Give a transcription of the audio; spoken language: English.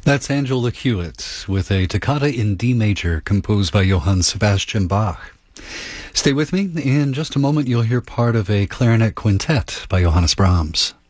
That's Angela Hewitt with a toccata in D major composed by Johann Sebastian Bach. Stay with me. In just a moment, you'll hear part of a clarinet quintet by Johannes Brahms.